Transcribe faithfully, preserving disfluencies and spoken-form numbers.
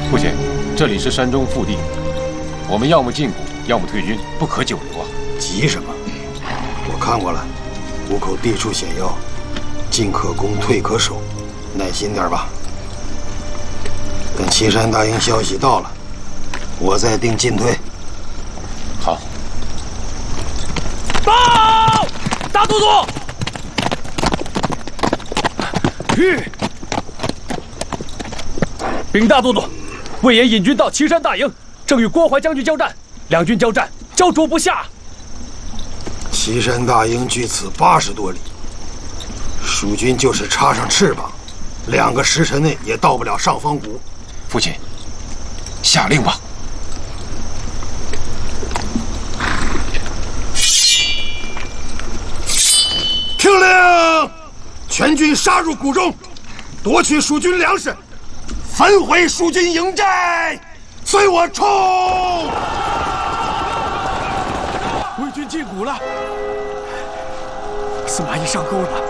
父亲，这里是山中腹地，我们要么进谷，要么退军，不可久留啊！ 急什么？我看过了，谷口地处险要，进可攻，退可守，耐心点吧。等岐山大营消息到了，我再定进退。 好。 报，大都督。吁。禀大都督，魏延引军到岐山大营，正与郭淮将军交战，两军交战，焦灼不下。 岐山大营距此八十多里，蜀军就是插上翅膀，两个时辰内也到不了上方谷。 父亲，下令吧。 听令，全军杀入谷中，夺取蜀军粮食，焚毁蜀军营寨，随我冲！ 魏军进谷了，司马懿上钩了。